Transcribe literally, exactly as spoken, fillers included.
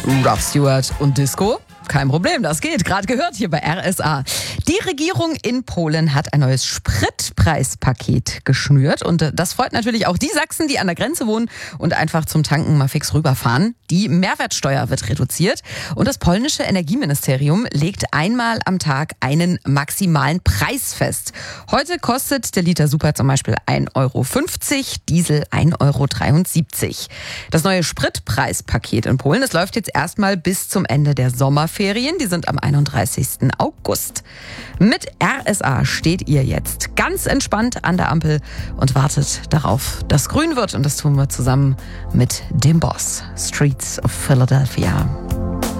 Rob Stewart und Disco? Kein Problem, das geht. Gerade gehört hier bei R S A. Die Regierung in Polen hat ein neues Spritpreispaket geschnürt. Und das freut natürlich auch die Sachsen, die an der Grenze wohnen und einfach zum Tanken mal fix rüberfahren. Die Mehrwertsteuer wird reduziert. Und das polnische Energieministerium legt einmal am Tag einen maximalen Preis fest. Heute kostet der Liter Super zum Beispiel ein Euro fünfzig, Diesel ein Euro dreiundsiebzig. Das neue Spritpreispaket in Polen, das läuft jetzt erstmal bis zum Ende der Sommerferien. Die sind am einunddreißigsten August. Mit R S A steht ihr jetzt ganz entspannt an der Ampel und wartet darauf, dass grün wird. Und das tun wir zusammen mit dem Boss. Streets of Philadelphia.